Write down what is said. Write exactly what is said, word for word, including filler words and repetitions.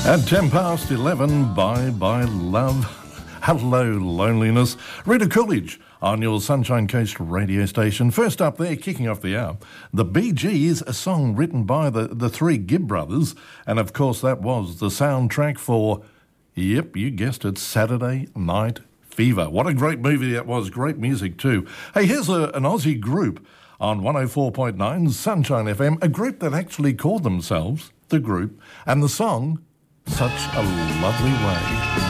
At ten past eleven, Bye Bye Love. Hello, Loneliness. Rita Coolidge on your Sunshine Coast radio station. First up there, kicking off the hour, The Bee Gees, a song written by the, the three Gibb brothers. And of course, that was the soundtrack for, yep, you guessed it, Saturday Night Fever. What a great movie that was. Great music too. Hey, here's a, an Aussie group on one oh four point nine Sunshine F M, a group that actually called themselves The Group, and the song, Such a Lovely Way.